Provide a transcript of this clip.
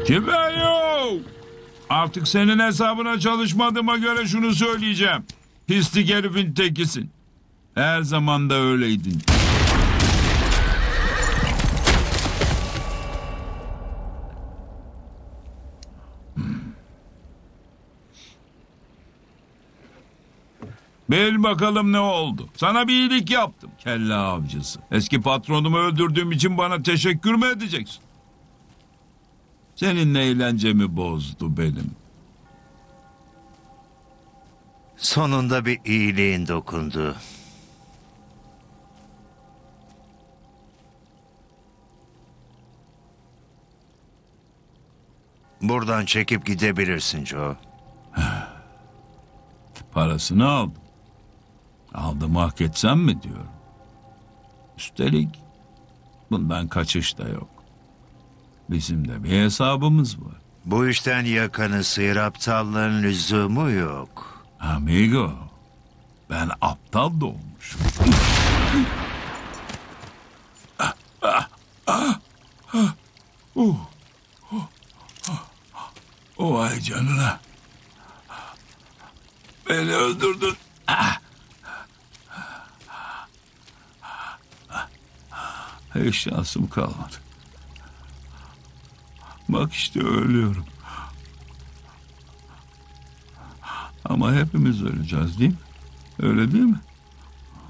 Tibeyo! Artık senin hesabına çalışmadığıma göre şunu söyleyeceğim. Pislik herifin tekisin. Her zaman da öyleydin. Bil bakalım ne oldu. Sana bir iyilik yaptım. Kelle avcısı. Eski patronumu öldürdüğüm için bana teşekkür mü edeceksin? Senin eğlencemi bozdu benim. Sonunda bir iyiliğin dokundu. Buradan çekip gidebilirsin Joe. Parasını aldım. Aldım hak etsem mi diyorum. Üstelik bundan kaçış da yok. Bizim de bir hesabımız var. Bu işten yakanı sıyır, aptallığın lüzumu yok. Amigo, ben aptal doğmuşum. Vay canına. Beni öldürdün. Hiç şansım kalmadı. Bak işte ölüyorum. Ama hepimiz öleceğiz değil mi? Öyle değil mi?